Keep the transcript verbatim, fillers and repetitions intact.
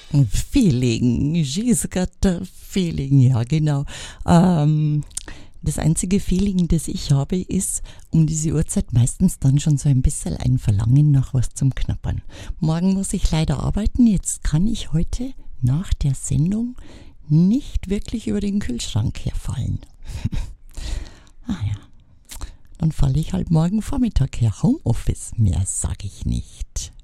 Feeling, she's got a feeling, ja genau. Ähm, das einzige Feeling, das ich habe, ist um diese Uhrzeit meistens dann schon so ein bisschen ein Verlangen nach was zum Knappern. Morgen muss ich leider arbeiten, jetzt kann ich heute nach der Sendung nicht wirklich über den Kühlschrank herfallen. Ah ja, dann falle ich halt morgen Vormittag her. Homeoffice, mehr sage ich nicht.